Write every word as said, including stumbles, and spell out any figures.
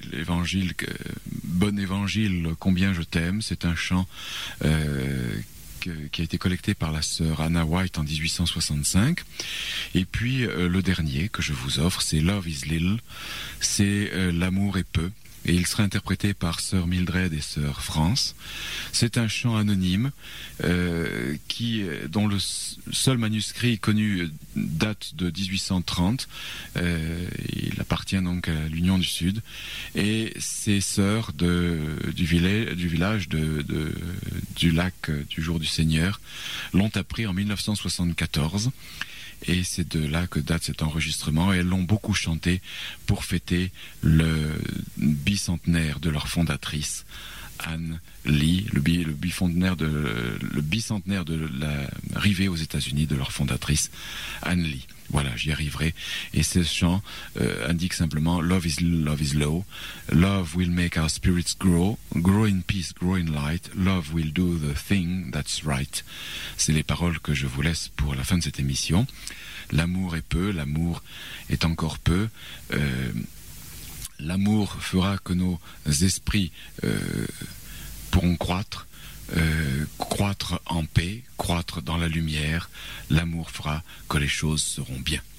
l'évangile, euh, bon évangile, combien je t'aime. C'est un chant euh, que, qui a été collecté par la sœur Anna White en dix-huit cent soixante-cinq. Et puis euh, le dernier que je vous offre, c'est Love is Little, c'est euh, L'amour est peu. Et il sera interprété par sœur Mildred et sœur France. C'est un chant anonyme euh, qui, dont le seul manuscrit connu date de dix-huit cent trente. Euh, il appartient donc à l'Union du Sud. Et ces sœurs de, du, village, du village de, de, du lac du Jour du Seigneur l'ont appris en mille neuf cent soixante-quatorze. Et c'est de là que date cet enregistrement. Et elles l'ont beaucoup chanté pour fêter le bicentenaire de leur fondatrice, Anne Lee, le, bi, le, bicentenaire de, le bicentenaire de l'arrivée aux États-Unis de leur fondatrice, Anne Lee. Voilà, j'y arriverai. Et ce chant euh, indique simplement Love is love is low. Love will make our spirits grow. Grow in peace, grow in light. Love will do the thing that's right. C'est les paroles que je vous laisse pour la fin de cette émission. L'amour est peu, l'amour est encore peu. Euh, l'amour fera que nos esprits euh, pourront croître. Euh, croître en paix, croître dans la lumière. L'amour fera que les choses seront bien.